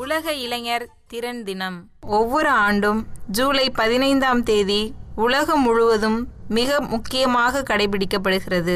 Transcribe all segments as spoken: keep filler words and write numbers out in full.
உலக இளைஞர் திறன் தினம் ஒவ்வொரு ஆண்டும் ஜூலை பதினைந்தாம் தேதி உலகம் முழுவதும் மிக முக்கியமாக கடைபிடிக்கப்படுகிறது.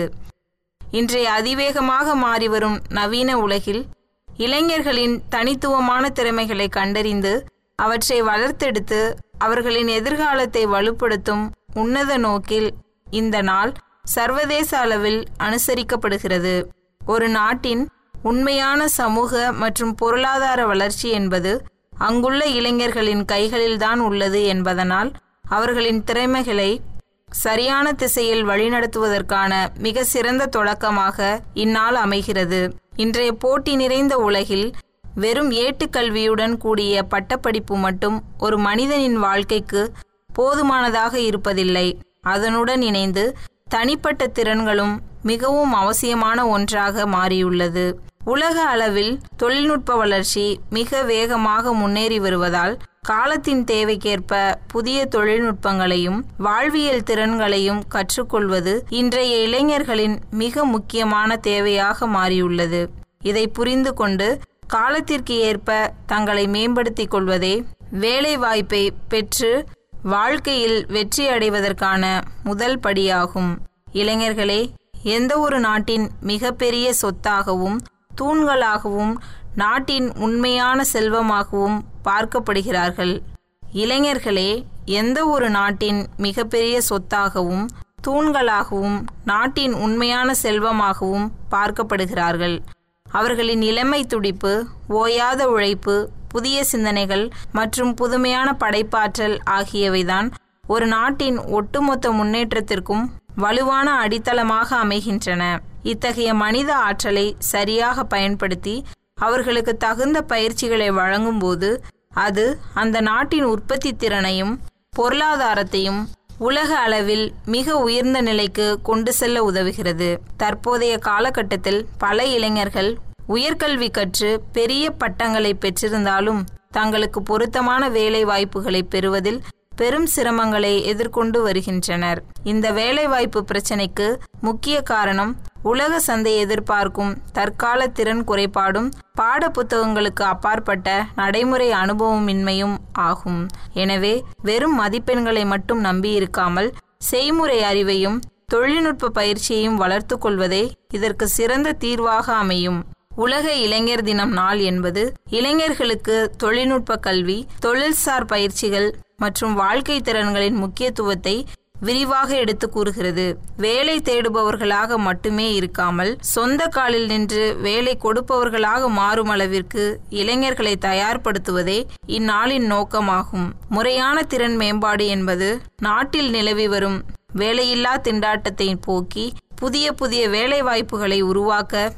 இன்றைய அதிவேகமாக மாறிவரும் நவீன உலகில் இளைஞர்களின் தனித்துவமான திறமைகளை கண்டறிந்து அவற்றை வளர்த்தெடுத்து அவர்களின் எதிர்காலத்தை வலுப்படுத்தும் உன்னத நோக்கில் இந்த நாள் சர்வதேச அளவில் அனுசரிக்கப்படுகிறது. ஒரு நாட்டின் உண்மையான சமூக மற்றும் பொருளாதார வளர்ச்சி என்பது அங்குள்ள இளைஞர்களின் கைகளில்தான் உள்ளது என்பதனால் அவர்களின் திறமைகளை சரியான திசையில் வழிநடத்துவதற்கான மிக சிறந்த தொடக்கமாக இந்நாள் அமைகிறது. இன்றைய போட்டி நிறைந்த உலகில் வெறும் ஏட்டுக்கல்வியுடன் கூடிய பட்டப்படிப்பு மட்டும் ஒரு மனிதனின் வாழ்க்கைக்கு போதுமானதாக இருப்பதில்லை. அதனுடன் இணைந்து தனிப்பட்ட திறன்களும் மிகவும் அவசியமான ஒன்றாக மாறியுள்ளது. உலக அளவில் தொழில்நுட்ப வளர்ச்சி மிக வேகமாக முன்னேறி வருவதால் காலத்தின் தேவைக்கேற்ப புதிய தொழில்நுட்பங்களையும் வாழ்வியல் திறன்களையும் கற்றுக்கொள்வது இன்றைய இளைஞர்களின் மிக முக்கியமான தேவையாக மாறியுள்ளது. இதை புரிந்து கொண்டு காலத்திற்கு ஏற்ப தங்களை மேம்படுத்திக் கொள்வதே வேலை வாய்ப்பை பெற்று வாழ்க்கையில் வெற்றி அடைவதற்கான முதல் படியாகும். இளைஞர்களே, எந்த ஒரு நாட்டின் மிகப்பெரிய சொத்தாகவும் தூண்களாகவும் நாட்டின் உண்மையான செல்வமாகவும் பார்க்கப்படுகிறார்கள். இளைஞர்களே எந்த ஒரு நாட்டின் மிகப்பெரிய சொத்தாகவும் தூண்களாகவும் நாட்டின் உண்மையான செல்வமாகவும் பார்க்கப்படுகிறார்கள். அவர்களின் இளமை துடிப்பு, ஓயாத உழைப்பு, புதிய சிந்தனைகள் மற்றும் புதுமையான படைப்பாற்றல் ஆகியவைதான் ஒரு நாட்டின் ஒட்டுமொத்த முன்னேற்றத்திற்கும் வலுவான அடித்தளமாக அமைகின்றன. இத்தகைய மனித ஆற்றலை சரியாக பயன்படுத்தி அவர்களுக்கு தகுந்த பயிற்சிகளை வழங்கும்போது அது அந்த நாட்டின் உற்பத்தி திறனையும் பொருளாதாரத்தையும் உலக அளவில் மிக உயர்ந்த நிலைக்கு கொண்டு செல்ல உதவுகிறது. தற்போதைய காலகட்டத்தில் பல இளைஞர்கள் உயர்கல்வி கற்று பெரிய பட்டங்களை பெற்றிருந்தாலும் தங்களுக்கு பொருத்தமான வேலை வாய்ப்புகளை பெறுவதில் பெரும் சிரமங்களை எதிர்கொண்டு வருகின்றனர். இந்த வேலைவாய்ப்பு பிரச்சினைக்கு முக்கிய காரணம் உலக சந்தை எதிர்பார்க்கும் தற்கால திறன் குறைபாடும் பாட புத்தகங்களுக்கு அப்பாற்பட்ட நடைமுறை அனுபவமின்மையும் ஆகும். எனவே வெறும் மதிப்பெண்களை மட்டும் நம்பியிருக்காமல் செய்முறை அறிவையும் தொழில்நுட்ப பயிற்சியையும் வளர்த்து கொள்வதே இதற்கு சிறந்த தீர்வாக அமையும். உலக இளைஞர் தினம் நாள் என்பது இளைஞர்களுக்கு தொழில்நுட்ப கல்வி, தொழில்சார் பயிற்சிகள் மற்றும் வாழ்க்கை திறன்களின் முக்கியத்துவத்தை விரிவாக எடுத்து கூறுகிறது. வேலை தேடுபவர்களாக மட்டுமே இருக்காமல் சொந்த காலில் நின்று வேலை கொடுப்பவர்களாக மாறும் அளவிற்கு இளைஞர்களை தயார்படுத்துவதே இந்நாளின் நோக்கமாகும். முறையான திறன் மேம்பாடு என்பது நாட்டில் நிலவி வரும் வேலையில்லா திண்டாட்டத்தை போக்கி புதிய புதிய வேலை வாய்ப்புகளை உருவாக்க